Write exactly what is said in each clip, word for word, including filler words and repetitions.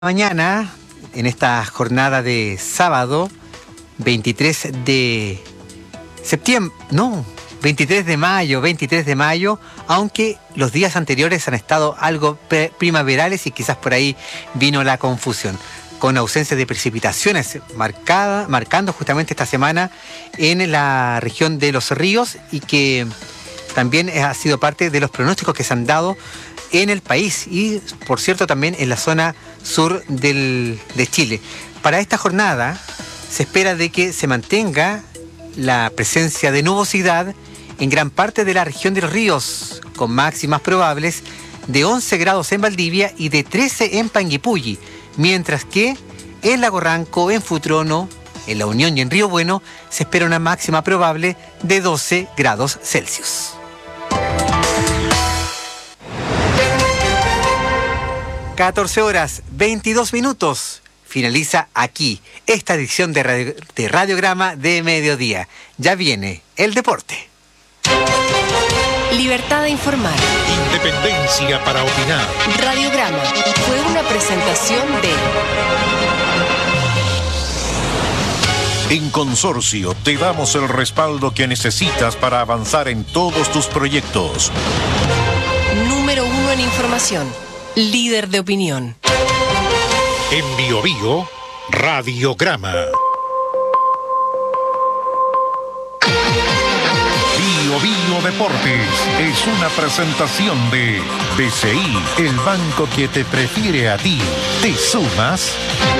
Mañana, en esta jornada de sábado, veintitrés de septiembre, no, veintitrés de mayo, veintitrés de mayo, aunque los días anteriores han estado algo primaverales y quizás por ahí vino la confusión, con ausencia de precipitaciones marcada, marcando justamente esta semana en la región de Los Ríos, y que también ha sido parte de los pronósticos que se han dado en el país y, por cierto, también en la zona sur del, de Chile. Para esta jornada se espera de que se mantenga la presencia de nubosidad en gran parte de la región de Los Ríos, con máximas probables de once grados en Valdivia y de trece en Panguipulli, mientras que en Lago Ranco, en Futrono, en La Unión y en Río Bueno se espera una máxima probable de doce grados Celsius. catorce horas, veintidós minutos. Finaliza aquí esta edición de, radio, de Radiograma de Mediodía. Ya viene el deporte. Libertad de informar. Independencia para opinar. Radiograma fue una presentación de... En Consorcio te damos el respaldo que necesitas para avanzar en todos tus proyectos. Número uno en información. Líder de opinión. En Bio Bio, Radiograma. Bio Bio Deportes es una presentación de B C I, el banco que te prefiere a ti. ¿Te sumas?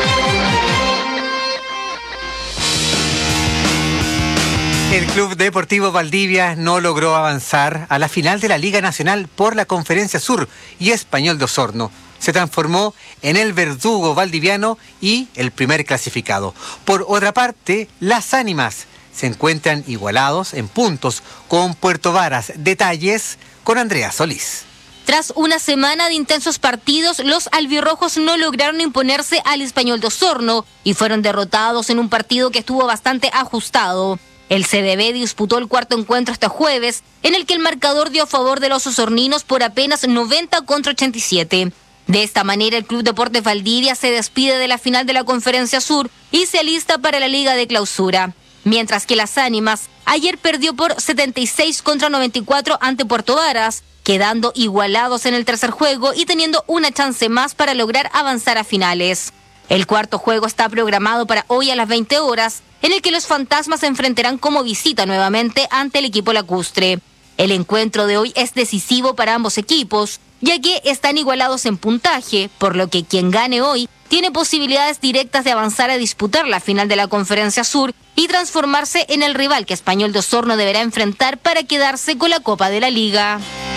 El Club Deportivo Valdivia no logró avanzar a la final de la Liga Nacional por la Conferencia Sur y Español de Osorno. Se transformó en el verdugo valdiviano y el primer clasificado. Por otra parte, las ánimas se encuentran igualados en puntos con Puerto Varas. Detalles con Andrea Solís. Tras una semana de intensos partidos, los albirrojos no lograron imponerse al Español de Osorno y fueron derrotados en un partido que estuvo bastante ajustado. El C D B disputó el cuarto encuentro este jueves, en el que el marcador dio a favor de los osorninos por apenas noventa contra ochenta y siete. De esta manera, el Club Deportes Valdivia se despide de la final de la Conferencia Sur y se alista para la Liga de Clausura. Mientras que las ánimas ayer perdió por setenta y seis contra noventa y cuatro ante Puerto Varas, quedando igualados en el tercer juego y teniendo una chance más para lograr avanzar a finales. El cuarto juego está programado para hoy a las veinte horas, en el que los fantasmas se enfrentarán como visita nuevamente ante el equipo lacustre. El encuentro de hoy es decisivo para ambos equipos, ya que están igualados en puntaje, por lo que quien gane hoy tiene posibilidades directas de avanzar a disputar la final de la Conferencia Sur y transformarse en el rival que Español de Osorno deberá enfrentar para quedarse con la Copa de la Liga.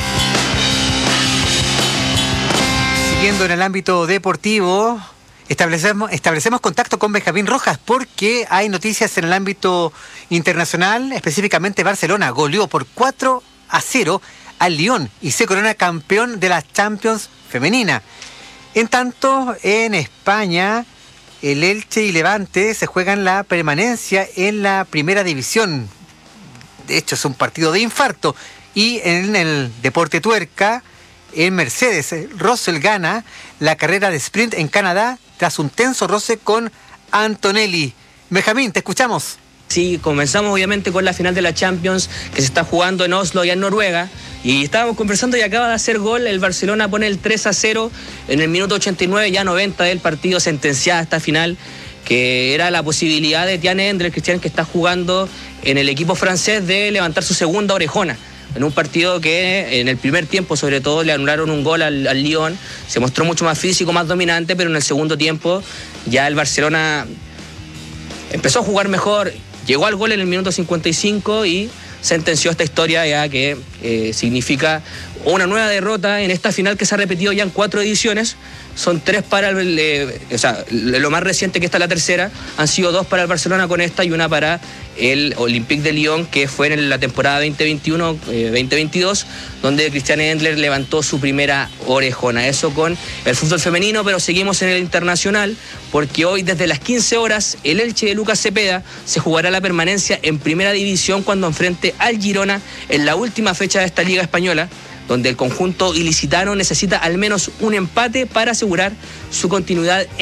Siguiendo en el ámbito deportivo, Establecemos, establecemos contacto con Benjamín Rojas porque hay noticias en el ámbito internacional. Específicamente, Barcelona goleó por cuatro a cero al Lyon y se corona campeón de la Champions femenina. En tanto, en España, el Elche y Levante se juegan la permanencia en la primera división. De hecho, es un partido de infarto. Y en el deporte tuerca, en Mercedes, Russell gana la carrera de sprint en Canadá tras un tenso roce con Antonelli. Benjamín, te escuchamos. Sí, comenzamos obviamente con la final de la Champions que se está jugando en Oslo y en Noruega. Y estábamos conversando y acaba de hacer gol. El Barcelona pone el tres a cero en el minuto ochenta y nueve, ya noventa del partido, sentenciada esta final, que era la posibilidad de Tiane Endre, el Cristian, que está jugando en el equipo francés, de levantar su segunda orejona. En un partido que en el primer tiempo, sobre todo, le anularon un gol al, al Lyon. Se mostró mucho más físico, más dominante, pero en el segundo tiempo ya el Barcelona empezó a jugar mejor. Llegó al gol en el minuto cincuenta y cinco y sentenció esta historia, ya que eh, significa una nueva derrota en esta final que se ha repetido ya en cuatro ediciones. Son tres para el... Eh, o sea, lo más reciente, que esta es la tercera, han sido dos para el Barcelona con esta y una para el Olympique de Lyon, que fue en la temporada veinte veintiuno veinte veintidós, donde Christian Endler levantó su primera orejona. Eso con el fútbol femenino, pero seguimos en el internacional, porque hoy desde las quince horas el Elche de Lucas Cepeda se jugará la permanencia en primera división cuando enfrente al Girona en la última fecha de esta liga española. donde el conjunto ilicitano necesita al menos un empate para asegurar su continuidad